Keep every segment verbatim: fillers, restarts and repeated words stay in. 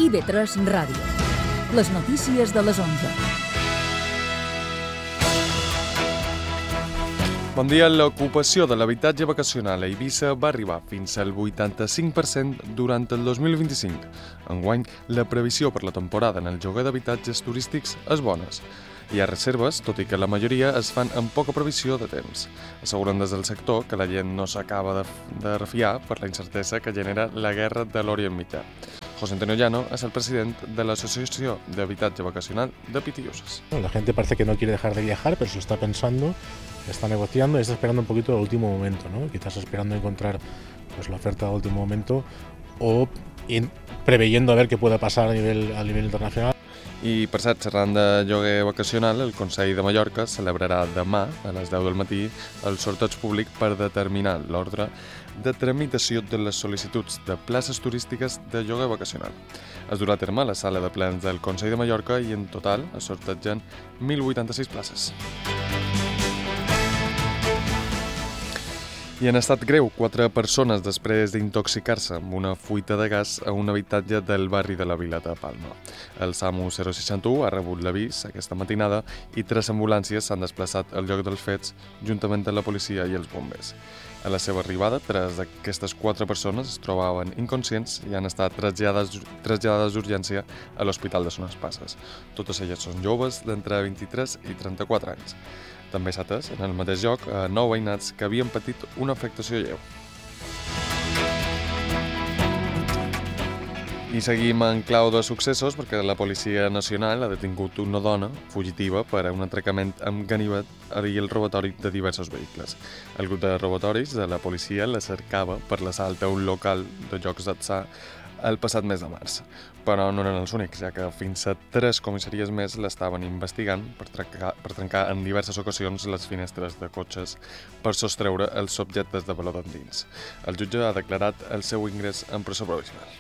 I V tres Ràdio. Les notícies de les onze. Bon dia. L'ocupació de l'habitatge vacacional a Eivissa va arribar fins al vuitanta-cinc per cent durant el dos mil vint-i-cinc. Enguany, la previsió per la temporada en el lloguer d'habitatges turístics és bona. Hi ha reserves, tot i que la majoria es fan amb poca previsió de temps. Asseguren des del sector que la gent no s'acaba de, de refiar per la incertesa que genera la guerra de l'Orient Mitjà. José Antonio Llano es el presidente de la Asociación de Habitatge Vacacional de Pitiusas. La gente parece que no quiere dejar de viajar, pero se lo está pensando, está negociando y está esperando un poquito el último momento, ¿no? Quizás esperando encontrar pues, la oferta del último momento o in, preveyendo a ver qué pueda pasar a nivel, a nivel internacional. I, per cert, xerrant de lloguer vacacional, el Consell de Mallorca celebrarà demà, a les deu del matí, el sorteig públic per determinar l'ordre de tramitació de les sol·licituds de places turístiques de lloguer vacacional. Es durà a terme a la sala de plens del Consell de Mallorca i en total es sortegen mil vuitanta-sis places. I en estat greu, quatre persones després d'intoxicar-se amb una fuita de gas a un habitatge del barri de la Vila de Palma. El SAMU zero seixanta u ha rebut l'avís aquesta matinada i tres ambulàncies s'han desplaçat al lloc dels fets juntament amb la policia i els bombers. A la seva arribada, tres d'aquestes quatre persones es trobaven inconscients i han estat traslladades, traslladades d'urgència a l'Hospital de Son Espasses. Totes elles són joves d'entre vint-i-tres i trenta-quatre anys. També s'ha atès en el mateix lloc a nou veïnats que havien patit una afectació lleu. I seguim en clau de successos perquè la Policia Nacional ha detingut una dona fugitiva per a un atracament amb ganivet i el robatori de diversos vehicles. El grup de robatoris de la policia la cercava per l'assalt a un local de jocs d'atzar el passat mes de març, però no eren els únics, ja que fins a tres comissaries més l'estaven investigant per trencar, per trencar en diverses ocasions les finestres de cotxes per sostreure els objectes de valor endins. El jutge ha declarat el seu ingrés en presó provisional.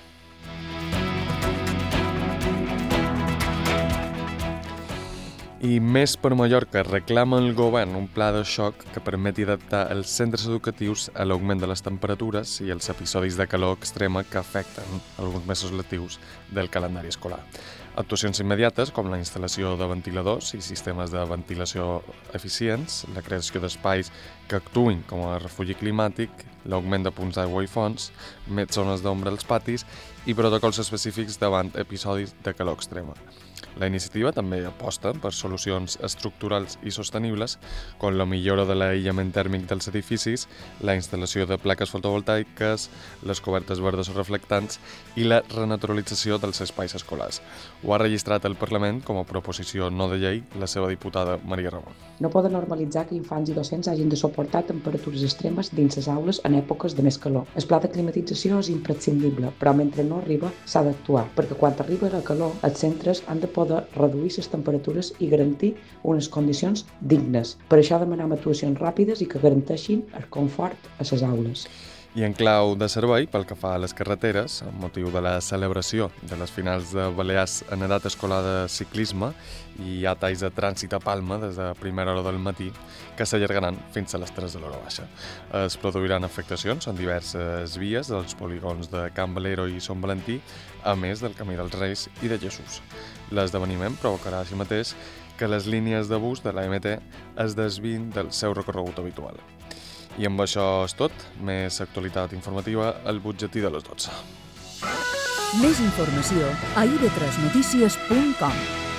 I Més per Mallorca reclama al govern un pla de xoc que permeti adaptar els centres educatius a l'augment de les temperatures i els episodis de calor extrema que afecten alguns mesos lectivs del calendari escolar. Actuacions immediates com la instal·lació de ventiladors i sistemes de ventilació eficients, la creació d'espais que actuïn com a refugi climàtic, l'augment de punts d'aigua i fonts, més zones d'ombra als patis i protocols específics davant episodis de calor extrema. La iniciativa també aposta per solucions estructurals i sostenibles, com la millora de l'aïllament tèrmic dels edificis, la instal·lació de plaques fotovoltaiques, les cobertes verdes o reflectants i la renaturalització dels espais escolars. Ho ha registrat el Parlament com a proposició no de llei la seva diputada Maria Ramon. No poden normalitzar que infants i docents hagin de suportar temperatures extremes dins les aules en èpoques de més calor. El pla de climatització és imprescindible, però mentre no arriba s'ha d'actuar, perquè quan arriba la calor els centres han de poder reduir les temperatures i garantir unes condicions dignes. Per això demanem actuacions ràpides i que garanteixin el confort a les aules. I en clau de servei, pel que fa a les carreteres, amb motiu de la celebració de les finals de Balears en edat escolar de ciclisme, hi ha talls de trànsit a Palma des de primera hora del matí que s'allargaran fins a les tres de l'hora baixa. Es produiran afectacions en diverses vies dels polígons de Can Valero i Sant Valentí, a més del Camí dels Reis i de Jesús. L'esdeveniment provocarà així mateix que les línies de bus de la M T es desviïn del seu recorregut habitual. I amb això és tot. Més actualitat informativa al butlletí de les dotze. Més informació a i ve tres notícies punt com.